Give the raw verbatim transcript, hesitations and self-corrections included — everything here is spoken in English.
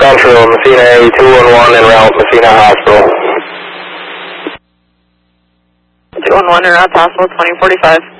Central, Messina A two one one en route Messina Hospital. two one one en route to hospital, twenty forty-five.